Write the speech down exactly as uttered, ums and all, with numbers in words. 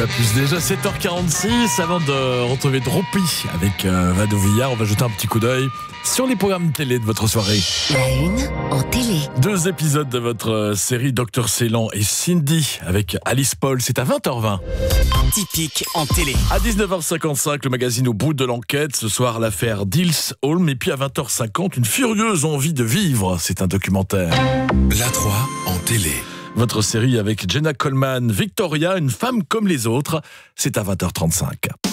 Plus déjà sept heures quarante-six, avant de retrouver Dropi avec euh, Vadou Villard, on va jeter un petit coup d'œil sur les programmes télé de votre soirée. La une en télé. Deux épisodes de votre euh, série Docteur Ceylan et Cindy avec Alice Paul, c'est à vingt heures vingt. Typique en télé. À dix-neuf heures cinquante-cinq, le magazine Au bout de l'enquête. Ce soir, l'affaire Dils Holm. Et puis à vingt heures cinquante, une furieuse envie de vivre. C'est un documentaire. La trois en télé. Votre série avec Jenna Coleman, Victoria, une femme comme les autres. C'est à vingt heures trente-cinq.